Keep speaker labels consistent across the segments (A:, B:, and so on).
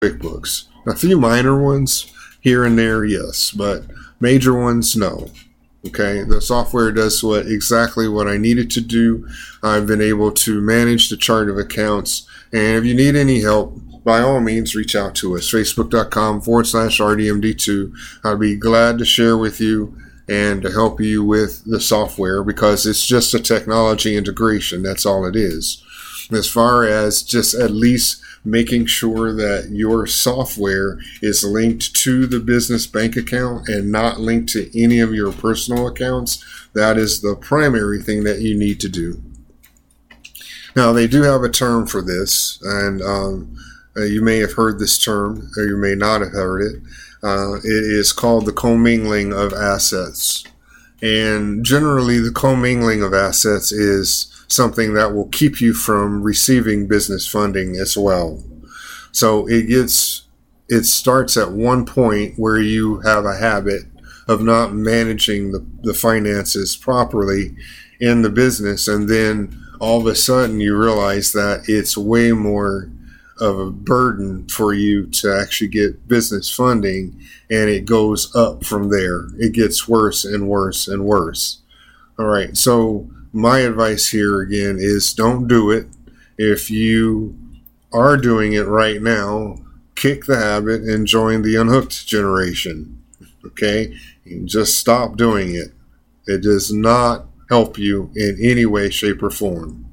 A: QuickBooks. A few minor ones here and there, yes, but major ones, no. Okay, the software does exactly what I need it to do. I've been able to manage the chart of accounts, and if you need any help, by all means, reach out to us, facebook.com/RDMD2. I'd be glad to share with you and to help you with the software, because it's just a technology integration. That's all it is. As far as just at least making sure that your software is linked to the business bank account and not linked to any of your personal accounts, that is the primary thing that you need to do. Now, they do have a term for this, and you may have heard this term, or you may not have heard it. It is called the commingling of assets. And generally, the commingling of assets is something that will keep you from receiving business funding as well. So it starts at one point where you have a habit of not managing the finances properly in the business, and then all of a sudden you realize that it's way more of a burden for you to actually get business funding, and it goes up from there. It gets worse and worse and worse. All right, so my advice here again is don't do it. If you are doing it right now, kick the habit and join the unhooked generation. Okay? You just stop doing it. It does not help you in any way, shape, or form.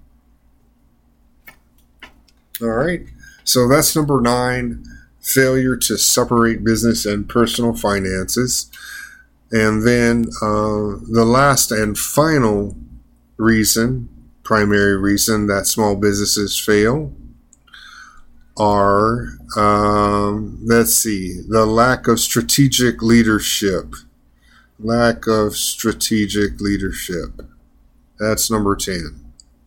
A: All right. So that's number 9, failure to separate business and personal finances. And then the last and final primary reason that small businesses fail are, the lack of strategic leadership. Lack of strategic leadership. That's number 10.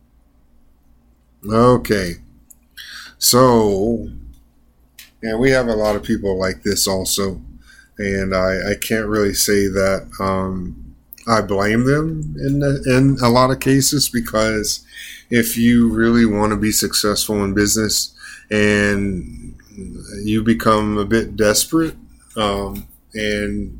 A: Okay. So, yeah, we have a lot of people like this also. And I can't really say that I blame them in a lot of cases, because if you really want to be successful in business and you become a bit desperate, and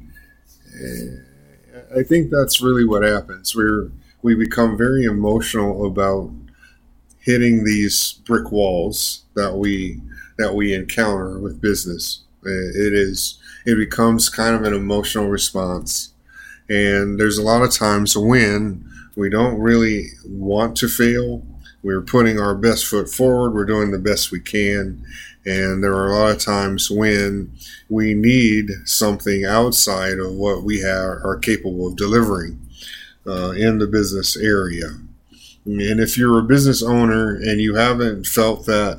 A: I think that's really what happens. We become very emotional about hitting these brick walls that we encounter with business. It becomes kind of an emotional response. And there's a lot of times when we don't really want to fail. We're putting our best foot forward. We're doing the best we can. And there are a lot of times when we need something outside of what we are capable of delivering in the business area. And if you're a business owner and you haven't felt that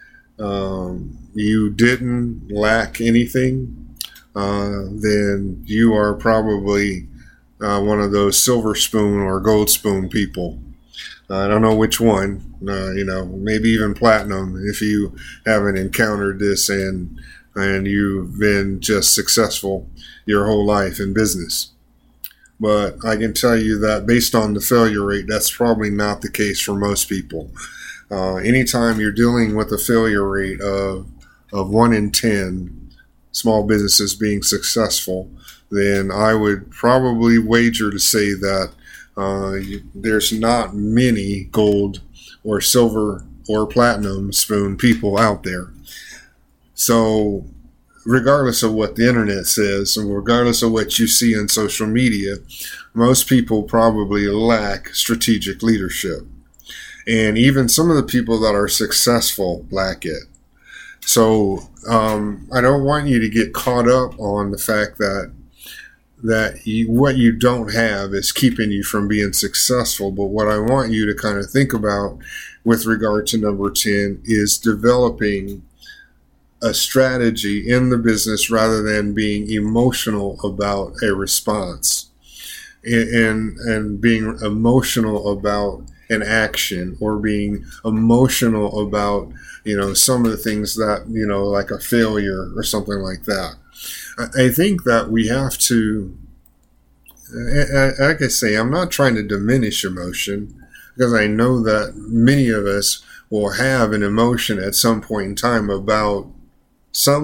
A: you didn't lack anything, then you are probably one of those silver spoon or gold spoon people. I don't know which one, maybe even platinum if you haven't encountered this and you've been just successful your whole life in business. But I can tell you that based on the failure rate, that's probably not the case for most people. Anytime you're dealing with a failure rate of 1 in 10 small businesses being successful, then I would probably wager to say that there's not many gold or silver or platinum spoon people out there. So regardless of what the internet says, and regardless of what you see on social media, most people probably lack strategic leadership. And even some of the people that are successful lack it. So I don't want you to get caught up on the fact that what you don't have is keeping you from being successful. But what I want you to kind of think about with regard to number 10 is developing a strategy in the business rather than being emotional about a response and being emotional about an action, or being emotional about, some of the things that, like a failure or something like that. I think that we have to, like I say, I'm not trying to diminish emotion, because I know that many of us will have an emotion at some point in time about some